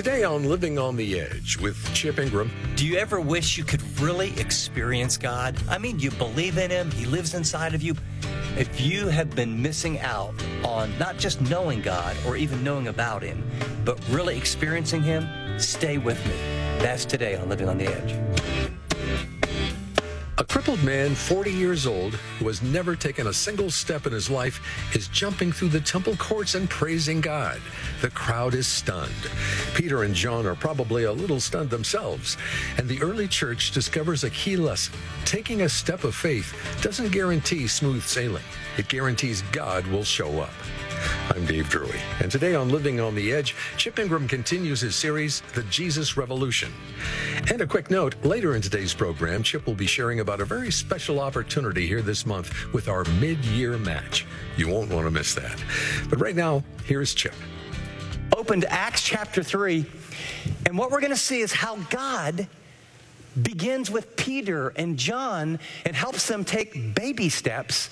Today on Living on the Edge with Chip Ingram. Do you ever wish you could really experience God? I mean, you believe in Him, He lives inside of you. If you have been missing out on not just knowing God or even knowing about Him, but really experiencing Him, stay with me. That's today on Living on the Edge. A crippled man, 40 years old, who has never taken a single step in his life, is jumping through the temple courts and praising God. The crowd is stunned. Peter and John are probably a little stunned themselves. And the early church discovers a key lesson. Taking a step of faith doesn't guarantee smooth sailing. It guarantees God will show up. I'm Dave Drury, and today on Living on the Edge, Chip Ingram continues his series, The Jesus Revolution. And a quick note, later in today's program, Chip will be sharing about a very special opportunity here this month with our mid-year match. You won't want to miss that. But right now, here's Chip. Open to Acts chapter 3, and what we're going to see is how God begins with Peter and John and helps them take baby steps.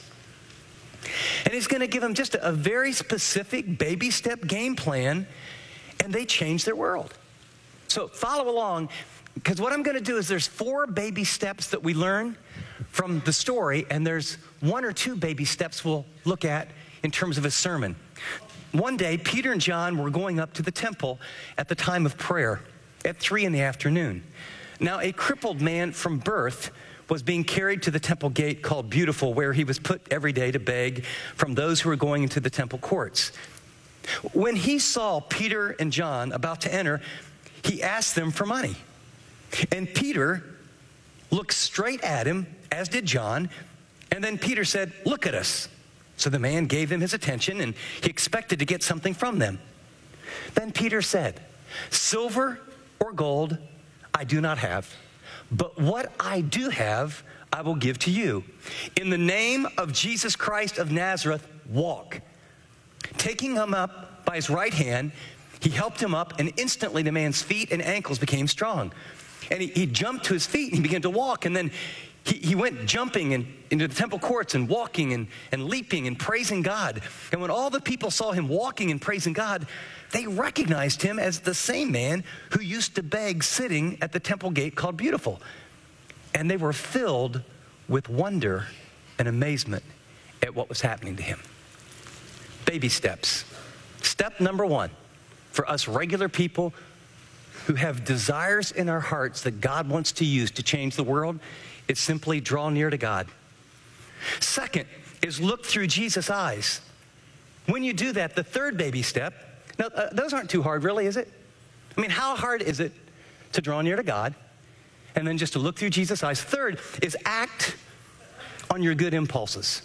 And He's going to give them just a very specific baby step game plan, and they change their world. So follow along, because what I'm going to do is there's 4 baby steps that we learn from the story, and there's 1 or 2 baby steps we'll look at in terms of a sermon. One day, Peter and John were going up to the temple at the time of prayer at 3 in the afternoon. Now, a crippled man from birth was being carried to the temple gate called Beautiful, where he was put every day to beg from those who were going into the temple courts. When he saw Peter and John about to enter, he asked them for money. And Peter looked straight at him, as did John, and then Peter said, "Look at us." So the man gave them his attention, and he expected to get something from them. Then Peter said, "Silver or gold I do not have, but what I do have, I will give to you. In the name of Jesus Christ of Nazareth, walk." Taking him up by his right hand, he helped him up, and instantly the man's feet and ankles became strong. And he jumped to his feet, and he began to walk, and then he went jumping into the temple courts and walking and leaping and praising God. And when all the people saw him walking and praising God, they recognized him as the same man who used to beg sitting at the temple gate called Beautiful. And they were filled with wonder and amazement at what was happening to him. Baby steps. Step number 1, for us regular people who have desires in our hearts that God wants to use to change the world, it's simply draw near to God. Second is look through Jesus' eyes. When you do that, the third baby step, now those aren't too hard really, is it? I mean, how hard is it to draw near to God and then just to look through Jesus' eyes? Third is act on your good impulses.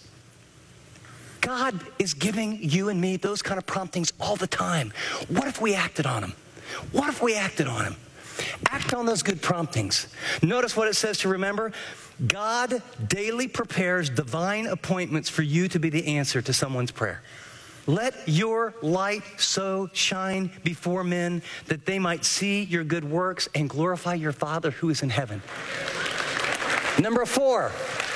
God is giving you and me those kind of promptings all the time. What if we acted on them? What if we acted on them? Act on those good promptings. Notice what it says to remember. God daily prepares divine appointments for you to be the answer to someone's prayer. Let your light so shine before men that they might see your good works and glorify your Father who is in heaven. Number 4,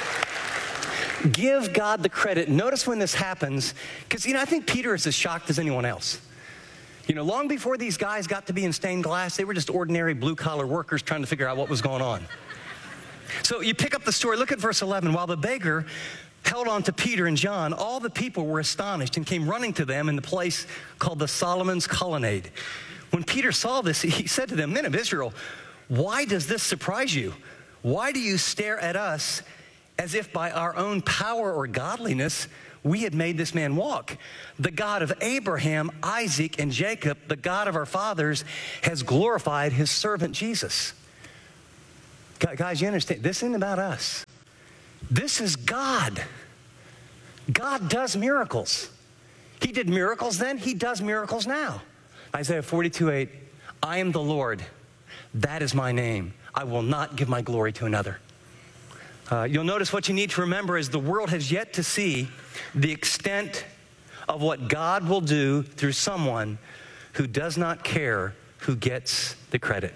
give God the credit. Notice when this happens, because, I think Peter is as shocked as anyone else. Long before these guys got to be in stained glass, they were just ordinary blue-collar workers trying to figure out what was going on. So you pick up the story. Look at verse 11. While the beggar held on to Peter and John, all the people were astonished and came running to them in the place called the Solomon's Colonnade. When Peter saw this, he said to them, "Men of Israel, why does this surprise you? Why do you stare at us as if by our own power or godliness we had made this man walk? The God of Abraham, Isaac, and Jacob, the God of our fathers, has glorified his servant Jesus." Guys, you understand, this isn't about us. This is God. God does miracles. He did miracles then, he does miracles now. Isaiah 42:8, "I am the Lord, that is my name. I will not give my glory to another." You'll notice what you need to remember is the world has yet to see the extent of what God will do through someone who does not care who gets the credit.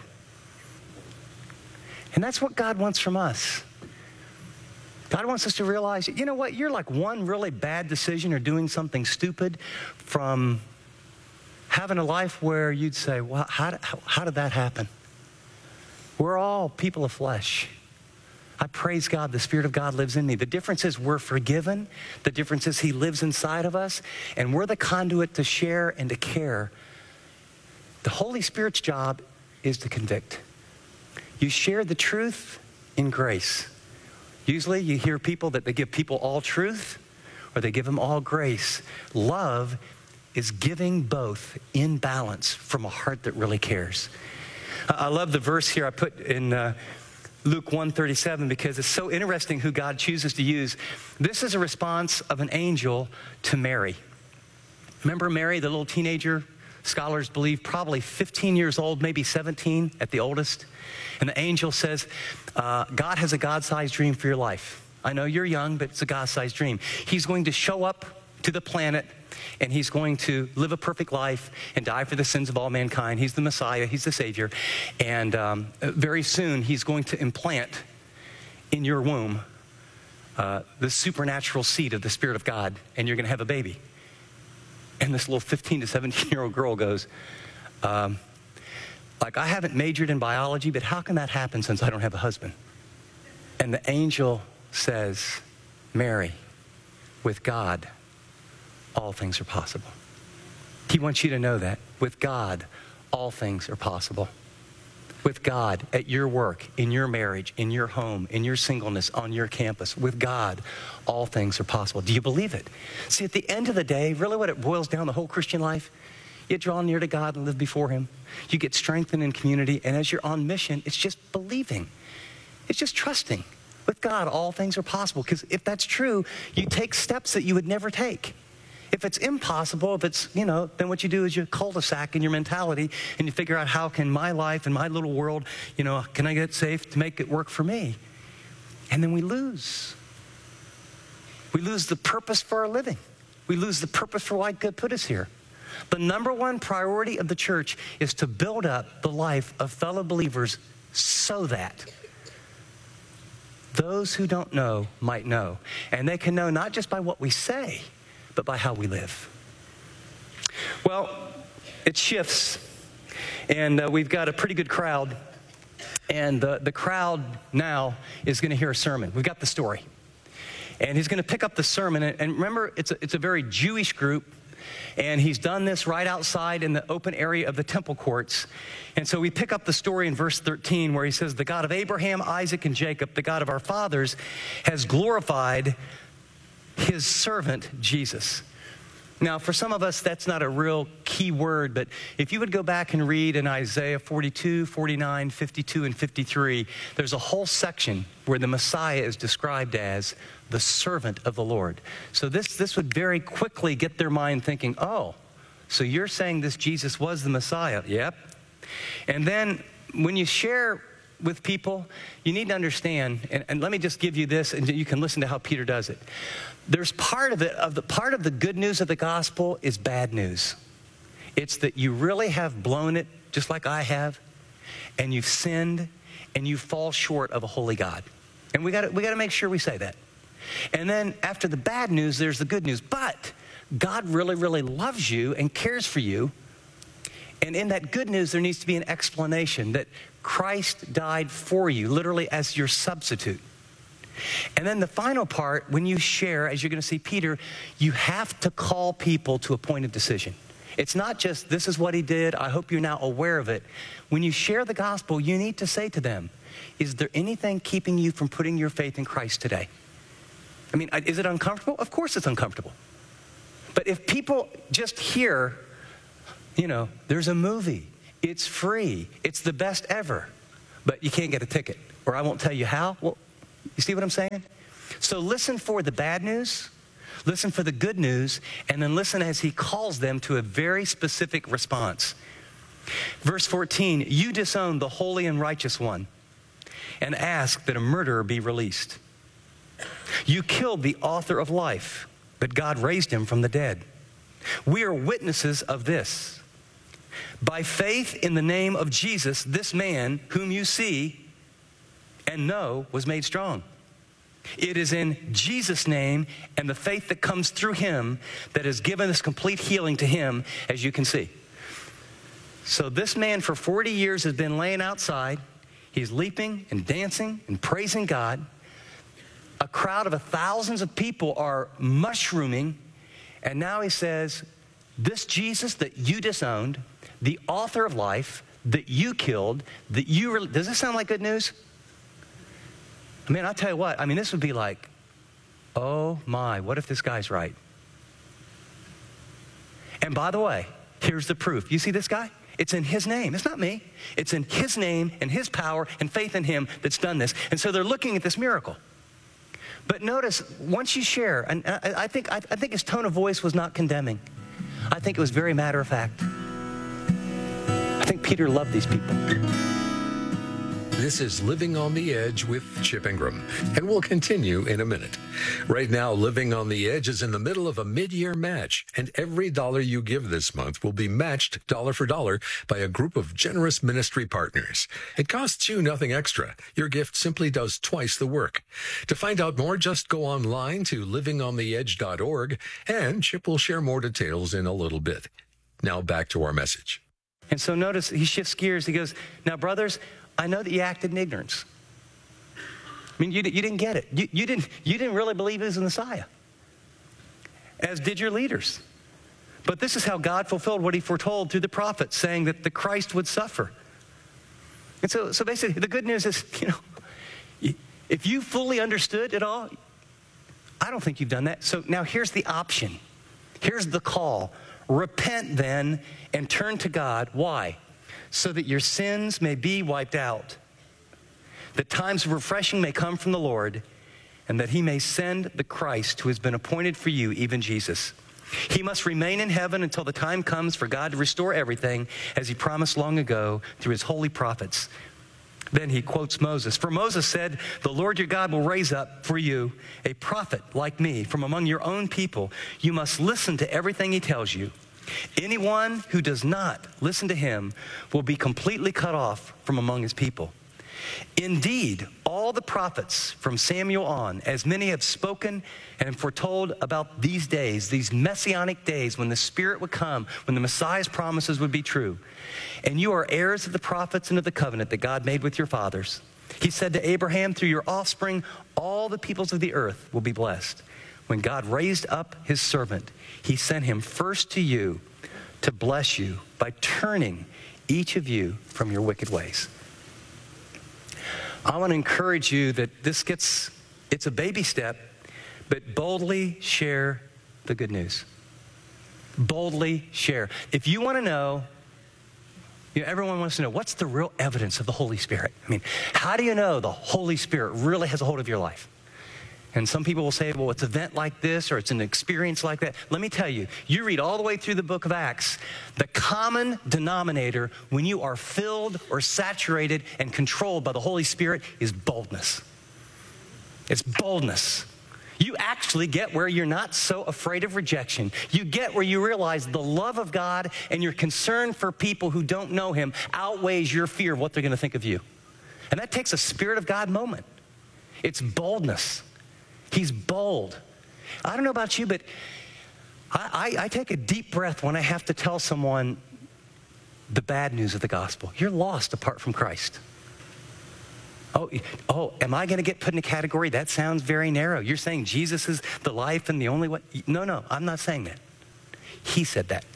And that's what God wants from us. God wants us to realize, you know what, you're like one really bad decision or doing something stupid from having a life where you'd say, well, how did that happen? We're all people of flesh. I praise God, the Spirit of God lives in me. The difference is we're forgiven. The difference is He lives inside of us, and we're the conduit to share and to care. The Holy Spirit's job is to convict. You share the truth in grace. Usually you hear people that they give people all truth or they give them all grace. Love is giving both in balance from a heart that really cares. I love the verse here I put in Luke 1:37 because it's so interesting who God chooses to use. This is a response of an angel to Mary. Remember Mary, the little teenager? Scholars believe probably 15 years old, maybe 17 at the oldest. And the angel says, God has a God-sized dream for your life. I know you're young, but it's a God-sized dream. He's going to show up to the planet, and He's going to live a perfect life and die for the sins of all mankind. He's the Messiah. He's the Savior. And very soon, He's going to implant in your womb the supernatural seed of the Spirit of God, and you're going to have a baby. And this little 15 to 17-year-old girl goes, I haven't majored in biology, but how can that happen since I don't have a husband? And the angel says, Mary, with God, all things are possible. He wants you to know that. With God, all things are possible. With God, at your work, in your marriage, in your home, in your singleness, on your campus, with God, all things are possible. Do you believe it? See, at the end of the day, really what it boils down, the whole Christian life, you draw near to God and live before Him. You get strengthened in community, and as you're on mission, it's just believing. It's just trusting. With God, all things are possible, because if that's true, you take steps that you would never take. If it's impossible, if it's, then what you do is you cul-de-sac in your mentality and you figure out how can my life and my little world, can I get safe to make it work for me? And then we lose. We lose the purpose for our living. We lose the purpose for why God put us here. The number one priority of the church is to build up the life of fellow believers so that those who don't know might know. And they can know not just by what we say, but by how we live. Well, it shifts, and we've got a pretty good crowd, and the crowd now is going to hear a sermon. We've got the story, and he's going to pick up the sermon, and remember, it's a very Jewish group, and he's done this right outside in the open area of the temple courts. And so we pick up the story in verse 13 where he says, the God of Abraham, Isaac, and Jacob, the God of our fathers, has glorified His servant, Jesus. Now, for some of us, that's not a real key word, but if you would go back and read in Isaiah 42, 49, 52, and 53, there's a whole section where the Messiah is described as the servant of the Lord. So this would very quickly get their mind thinking, oh, so you're saying this Jesus was the Messiah? Yep. And then when you share with people, you need to understand, and let me just give you this, and you can listen to how Peter does it. There's part of the good news of the gospel is bad news. It's that you really have blown it, just like I have, and you've sinned, and you fall short of a holy God. And we got to make sure we say that. And then after the bad news, there's the good news. But God really, really loves you and cares for you. And in that good news, there needs to be an explanation that Christ died for you, literally as your substitute. And then the final part, when you share, as you're going to see Peter, you have to call people to a point of decision. It's not just, this is what he did, I hope you're now aware of it. When you share the gospel, you need to say to them, is there anything keeping you from putting your faith in Christ today? I mean, is it uncomfortable? Of course it's uncomfortable. But if people just hear, there's a movie, it's free, it's the best ever, but you can't get a ticket, or I won't tell you how. Well, you see what I'm saying? So listen for the bad news, listen for the good news, and then listen as he calls them to a very specific response. Verse 14, you disown the holy and righteous one and ask that a murderer be released. You killed the author of life, but God raised him from the dead. We are witnesses of this. By faith in the name of Jesus, this man whom you see and know was made strong. It is in Jesus' name and the faith that comes through him that has given this complete healing to him, as you can see. So this man for 40 years has been laying outside. He's leaping and dancing and praising God. A crowd of thousands of people are mushrooming. And now he says, this Jesus that you disowned, the author of life, that you killed, does this sound like good news? I mean, I'll tell you what, this would be like, oh my, what if this guy's right? And by the way, here's the proof. You see this guy? It's in his name. It's not me. It's in his name and his power and faith in him that's done this. And so they're looking at this miracle. But notice, once you share, and I think his tone of voice was not condemning. I think it was very matter of fact. I think Peter loved these people. This is Living on the Edge with Chip Ingram, and we'll continue in a minute. Right now, Living on the Edge is in the middle of a mid-year match, and every dollar you give this month will be matched dollar for dollar by a group of generous ministry partners. It costs you nothing extra. Your gift simply does twice the work. To find out more, just go online to livingontheedge.org, and Chip will share more details in a little bit. Now back to our message. And so notice, he shifts gears. He goes, now, brothers, I know that you acted in ignorance. You didn't get it. You didn't really believe he was the Messiah, as did your leaders. But this is how God fulfilled what he foretold through the prophets, saying that the Christ would suffer. And so basically, the good news is, if you fully understood it all, I don't think you've done that. So now here's the option. Here's the call. Repent then and turn to God. Why? So that your sins may be wiped out, that times of refreshing may come from the Lord, and that he may send the Christ who has been appointed for you, even Jesus. He must remain in heaven until the time comes for God to restore everything, as he promised long ago through his holy prophets. Then he quotes Moses. For Moses said, the Lord your God will raise up for you a prophet like me from among your own people. You must listen to everything he tells you. Anyone who does not listen to him will be completely cut off from among his people. Indeed, all the prophets from Samuel on, as many have spoken and foretold about these days, these messianic days when the Spirit would come, when the Messiah's promises would be true. And you are heirs of the prophets and of the covenant that God made with your fathers. He said to Abraham, through your offspring, all the peoples of the earth will be blessed. When God raised up his servant, he sent him first to you to bless you by turning each of you from your wicked ways. I want to encourage you that it's a baby step, but boldly share the good news. Boldly share. If you want to know, everyone wants to know, what's the real evidence of the Holy Spirit? How do you know the Holy Spirit really has a hold of your life? And some people will say, well, it's an event like this or it's an experience like that. Let me tell you, you read all the way through the book of Acts, the common denominator when you are filled or saturated and controlled by the Holy Spirit is boldness. It's boldness. You actually get where you're not so afraid of rejection. You get where you realize the love of God and your concern for people who don't know him outweighs your fear of what they're going to think of you. And that takes a Spirit of God moment. It's boldness. He's bold. I don't know about you, but I take a deep breath when I have to tell someone the bad news of the gospel. You're lost apart from Christ. Oh, am I going to get put in a category? That sounds very narrow. You're saying Jesus is the life and the only way? No, I'm not saying that. He said that.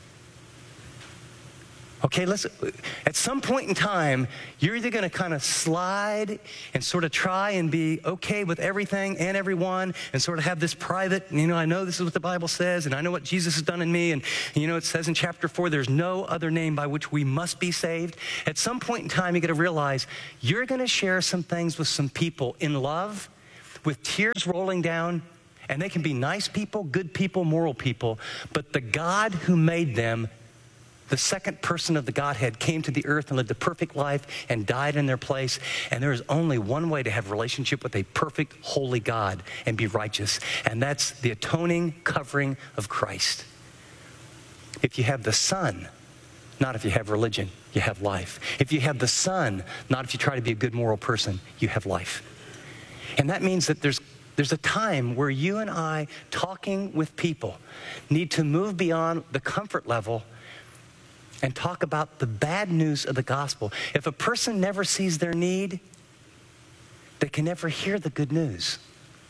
Okay, listen, at some point in time, you're either going to kind of slide and sort of try and be okay with everything and everyone and sort of have this private, I know this is what the Bible says and I know what Jesus has done in me. And, it says in chapter 4, there's no other name by which we must be saved. At some point in time, you got to realize you're going to share some things with some people in love, with tears rolling down. And they can be nice people, good people, moral people. But the God who made them, the second person of the Godhead, came to the earth and lived a perfect life and died in their place. And there is only one way to have a relationship with a perfect, holy God and be righteous. And that's the atoning covering of Christ. If you have the Son, not if you have religion, you have life. If you have the Son, not if you try to be a good moral person, you have life. And that means that there's a time where you and I, talking with people, need to move beyond the comfort level and talk about the bad news of the gospel. If a person never sees their need, they can never hear the good news.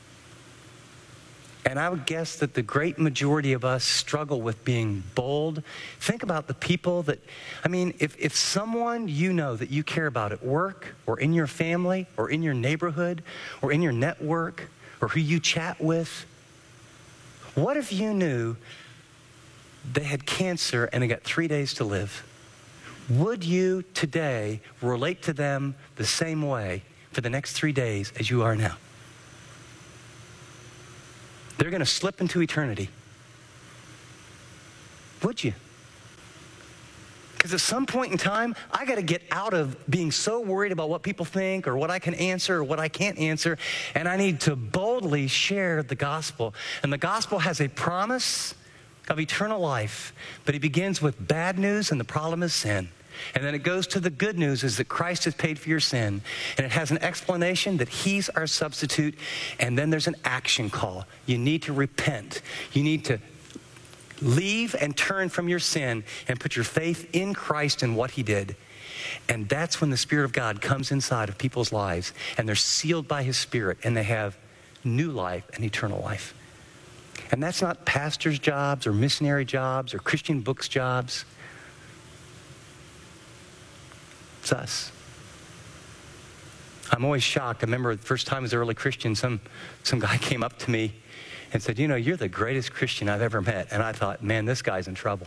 And I would guess that the great majority of us struggle with being bold. Think about the people that, if someone you know that you care about at work or in your family or in your neighborhood or in your network or who you chat with, what if you knew they had cancer and they got 3 days to live? Would you today relate to them the same way for the next 3 days as you are now? They're going to slip into eternity. Would you? Because at some point in time, I got to get out of being so worried about what people think or what I can answer or what I can't answer, and I need to boldly share the gospel. And the gospel has a promise of eternal life, but it begins with bad news, and the problem is sin. And then it goes to the good news is that Christ has paid for your sin. And it has an explanation that he's our substitute. And then there's an action call. You need to repent. You need to leave and turn from your sin and put your faith in Christ and what he did. And that's when the Spirit of God comes inside of people's lives. And they're sealed by his Spirit. And they have new life and eternal life. And that's not pastors' jobs or missionary jobs or Christian books jobs. It's us. I'm always shocked. I remember the first time as an early Christian, some guy came up to me and said, you're the greatest Christian I've ever met. And I thought, man, this guy's in trouble.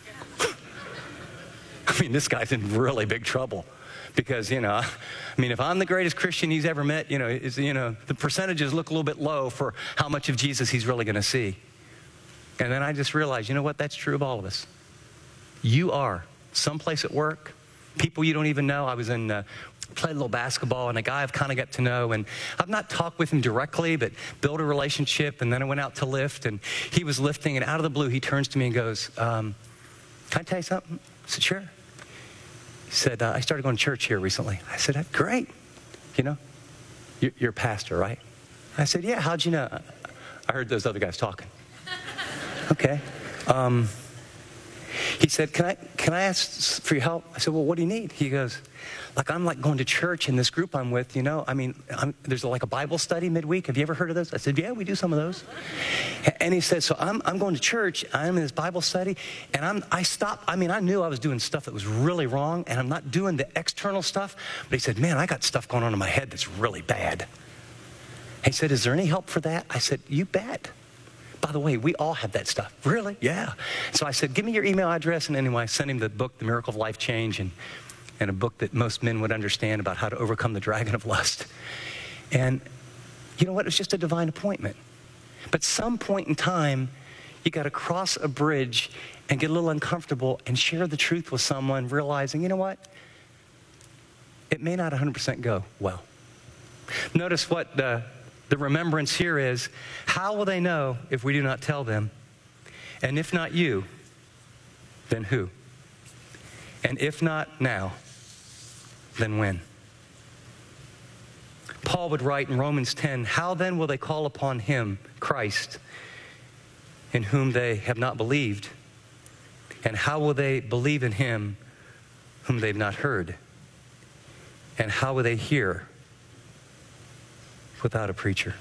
This guy's in really big trouble. Because, if I'm the greatest Christian he's ever met, the percentages look a little bit low for how much of Jesus he's really going to see. And then I just realized, you know what? That's true of all of us. You are someplace at work, people you don't even know. I was played a little basketball, and a guy I've kind of got to know, and I've not talked with him directly, but built a relationship, and then I went out to lift, and he was lifting, and out of the blue, he turns to me and goes, can I tell you something? I said, sure. He said, I started going to church here recently. I said, great. You're a pastor, right? I said, yeah, how'd you know? I heard those other guys talking. Okay. He said, can I ask for your help? I said, well, what do you need? He goes, I'm going to church in this group I'm with, there's a Bible study midweek. Have you ever heard of those? I said, yeah, we do some of those. And he said, so I'm going to church. I'm in this Bible study. And I stopped. I knew I was doing stuff that was really wrong, and I'm not doing the external stuff. But he said, man, I got stuff going on in my head that's really bad. He said, is there any help for that? I said, you bet. By the way, we all have that stuff. Really? Yeah. So I said, give me your email address. And anyway, I sent him the book, The Miracle of Life Change, and a book that most men would understand about how to overcome the dragon of lust. And you know what? It was just a divine appointment. But some point in time, you got to cross a bridge and get a little uncomfortable and share the truth with someone, realizing, you know what? It may not 100% go well. Notice what the remembrance here is. How will they know if we do not tell them? And if not you, then who? And if not now, then when? Paul would write in Romans 10, how then will they call upon him, Christ, in whom they have not believed? And how will they believe in him whom they've not heard? And how will they hear without a preacher?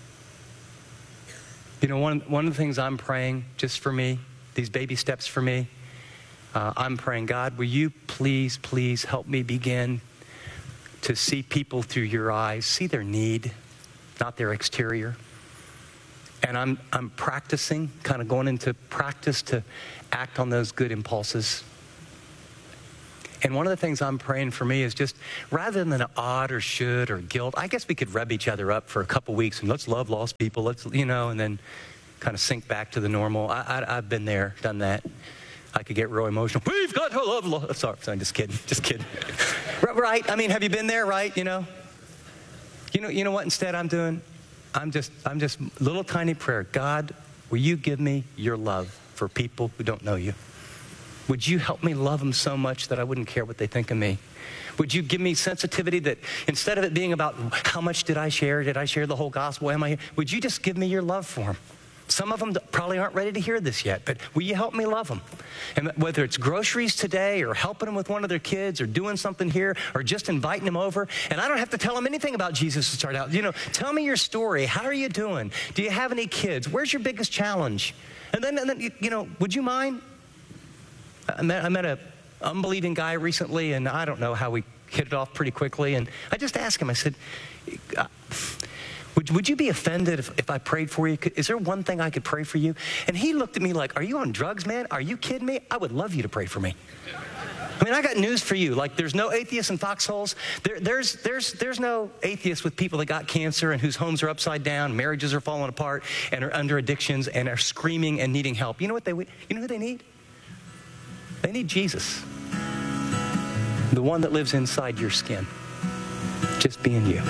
One of the things I'm praying just for me, these baby steps for me, I'm praying, God, will you please, please help me begin to see people through your eyes, see their need, not their exterior. And I'm practicing, kind of going into practice to act on those good impulses. And one of the things I'm praying for me is just, rather than an ought or should or guilt, I guess we could rub each other up for a couple weeks and let's love lost people, and then kind of sink back to the normal. I've been there, done that. I could get real emotional. We've got to love lost. Sorry, just kidding. Right? Have you been there, right? You know what instead I'm doing? I'm just little tiny prayer. God, will you give me your love for people who don't know you? Would you help me love them so much that I wouldn't care what they think of me? Would you give me sensitivity that instead of it being about how much did I share the whole gospel? Would you just give me your love for them Some of them probably aren't ready to hear this yet, but will you help me love them? And whether it's groceries today or helping them with one of their kids or doing something here or just inviting them over, and I don't have to tell them anything about Jesus to start out. Tell me your story. How are you doing? Do you have any kids? Where's your biggest challenge? And then would you mind? I met an unbelieving guy recently, and I don't know how we hit it off pretty quickly. And I just asked him, I said, would you be offended if I prayed for you? Is there one thing I could pray for you? And he looked at me like, are you on drugs, man? Are you kidding me? I would love you to pray for me. I mean, I got news for you. Like, there's no atheists in foxholes. There's no atheists with people that got cancer and whose homes are upside down, marriages are falling apart, and are under addictions and are screaming and needing help. You know who they need? They need Jesus. The one that lives inside your skin. Just being you.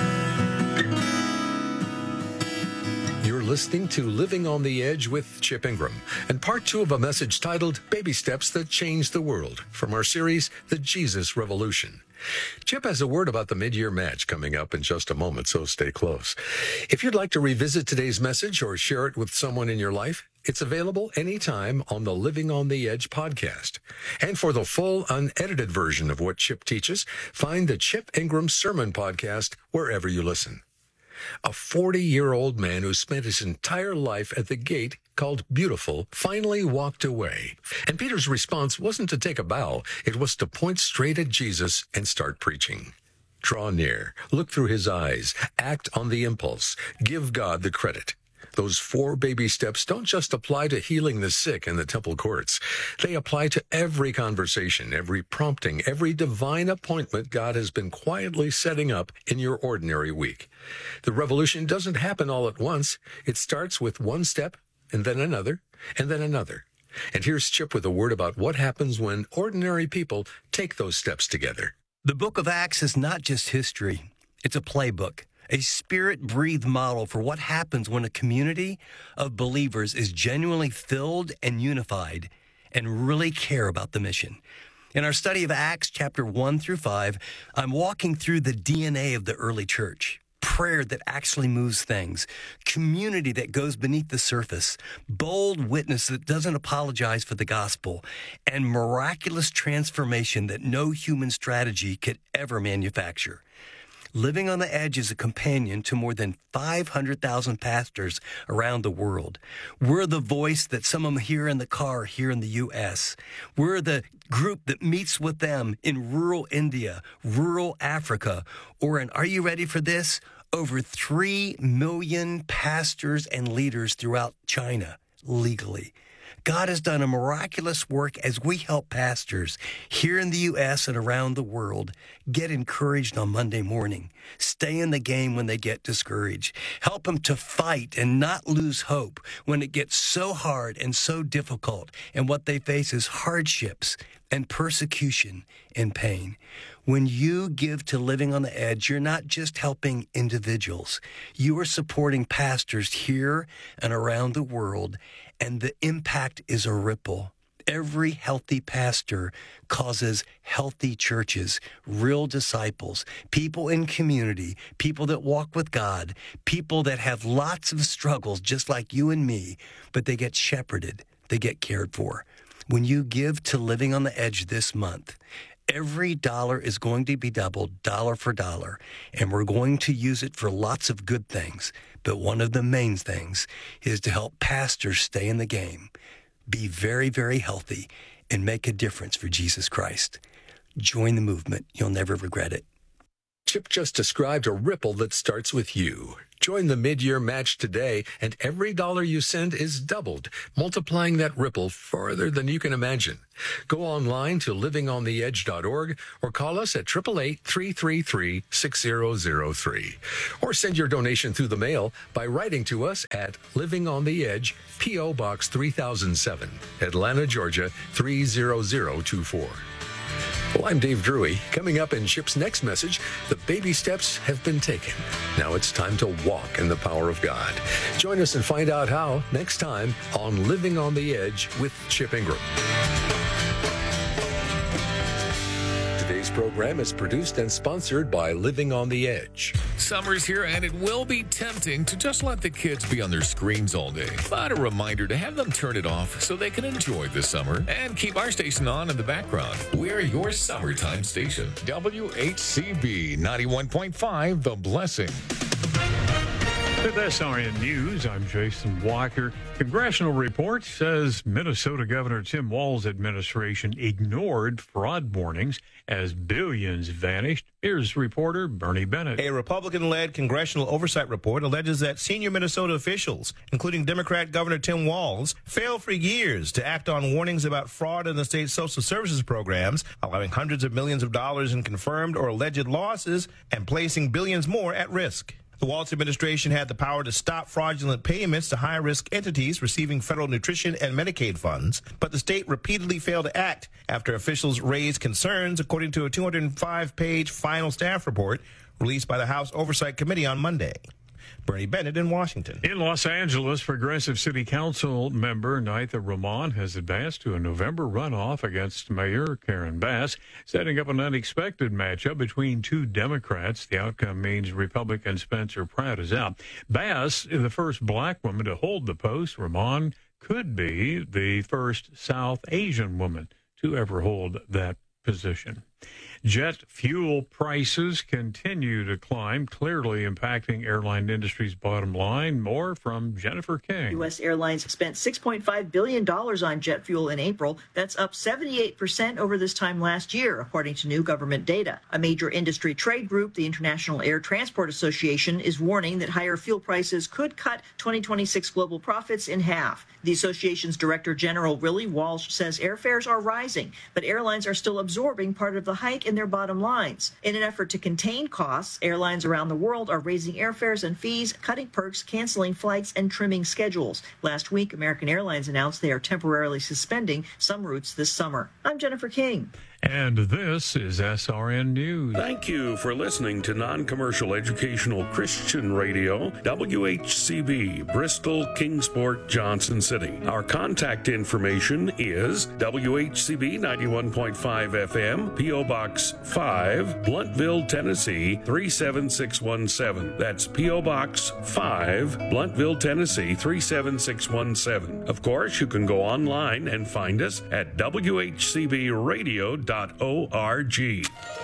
You're listening to Living on the Edge with Chip Ingram and part 2 of a message titled Baby Steps That Change the World from our series, The Jesus Revolution. Chip has a word about the mid-year match coming up in just a moment, so stay close. If you'd like to revisit today's message or share it with someone in your life, it's available anytime on the Living on the Edge podcast. And for the full, unedited version of what Chip teaches, find the Chip Ingram Sermon Podcast wherever you listen. A 40-year-old man who spent his entire life at the gate called Beautiful finally walked away. And Peter's response wasn't to take a bow. It was to point straight at Jesus and start preaching. Draw near, look through his eyes, act on the impulse, give God the credit. Those 4 baby steps don't just apply to healing the sick in the temple courts. They apply to every conversation, every prompting, every divine appointment God has been quietly setting up in your ordinary week. The revolution doesn't happen all at once. It starts with one step, and then another, and then another. And here's Chip with a word about what happens when ordinary people take those steps together. The book of Acts is not just history. It's a playbook. A Spirit-breathed model for what happens when a community of believers is genuinely filled and unified and really care about the mission. In our study of Acts chapter 1 through 5, I'm walking through the DNA of the early church. Prayer that actually moves things, community that goes beneath the surface, bold witness that doesn't apologize for the gospel, and miraculous transformation that no human strategy could ever manufacture. Living on the Edge is a companion to more than 500,000 pastors around the world. We're the voice that some of them hear in the car here in the U.S. We're the group that meets with them in rural India, rural Africa, or in, are you ready for this? Over 3 million pastors and leaders throughout China legally. God has done a miraculous work as we help pastors here in the U.S. and around the world get encouraged on Monday morning, stay in the game when they get discouraged, help them to fight and not lose hope when it gets so hard and so difficult, and what they face is hardships and persecution and pain. When you give to Living on the Edge, you're not just helping individuals. You are supporting pastors here and around the world, and the impact is a ripple. Every healthy pastor causes healthy churches, real disciples, people in community, people that walk with God, people that have lots of struggles just like you and me, but they get shepherded, they get cared for. When you give to Living on the Edge this month, every dollar is going to be doubled, dollar for dollar, and we're going to use it for lots of good things. But one of the main things is to help pastors stay in the game, be very, very healthy, and make a difference for Jesus Christ. Join the movement. You'll never regret it. Chip just described a ripple that starts with you. Join the mid-year match today, and every dollar you send is doubled, multiplying that ripple farther than you can imagine. Go online to livingontheedge.org or call us at 888-333-6003. Or send your donation through the mail by writing to us at Living on the Edge, P.O. Box 3007, Atlanta, Georgia 30024. Well, I'm Dave Drury. Coming up in Chip's next message, the baby steps have been taken. Now it's time to walk in the power of God. Join us and find out how next time on Living on the Edge with Chip Ingram. Today's Today's program is produced and sponsored by Living on the Edge. Summer's here, and it will be tempting to just let the kids be on their screens all day. But a reminder to have them turn it off so they can enjoy the summer and keep our station on in the background. We're your summertime station. WHCB 91.5, The Blessing. With SRN News, I'm Jason Walker. Congressional report says Minnesota Governor Tim Walz's administration ignored fraud warnings as billions vanished. Here's reporter Bernie Bennett. A Republican-led congressional oversight report alleges that senior Minnesota officials, including Democrat Governor Tim Walz, failed for years to act on warnings about fraud in the state's social services programs, allowing hundreds of millions of dollars in confirmed or alleged losses and placing billions more at risk. The Walz administration had the power to stop fraudulent payments to high-risk entities receiving federal nutrition and Medicaid funds, but the state repeatedly failed to act after officials raised concerns, according to a 205-page final staff report released by the House Oversight Committee on Monday. Bernie Bennett in Washington. In Los Angeles, Progressive City Council member Naitha Rahman has advanced to a November runoff against Mayor Karen Bass, setting up an unexpected matchup between two Democrats. The outcome means Republican Spencer Pratt is out. Bass is the first black woman to hold the post. Rahman could be the first South Asian woman to ever hold that position. Jet fuel prices continue to climb, clearly impacting airline industry's bottom line. More from Jennifer King. U.S. Airlines spent $6.5 billion on jet fuel in April. That's up 78% over this time last year, according to new government data. A major industry trade group, the International Air Transport Association, is warning that higher fuel prices could cut 2026 global profits in half. The association's Director General Willie Walsh says airfares are rising, but airlines are still absorbing part of the hike in their bottom lines. In an effort to contain costs, airlines around the world are raising airfares and fees, cutting perks, canceling flights, and trimming schedules. Last week, American Airlines announced they are temporarily suspending some routes this summer. I'm Jennifer King. And this is SRN News. Thank you for listening to Non-Commercial Educational Christian Radio, WHCB, Bristol, Kingsport, Johnson City. Our contact information is WHCB 91.5 FM, P.O. Box 5, Bluntville, Tennessee 37617. That's P.O. Box 5, Bluntville, Tennessee 37617. Of course, you can go online and find us at WHCBradio.org.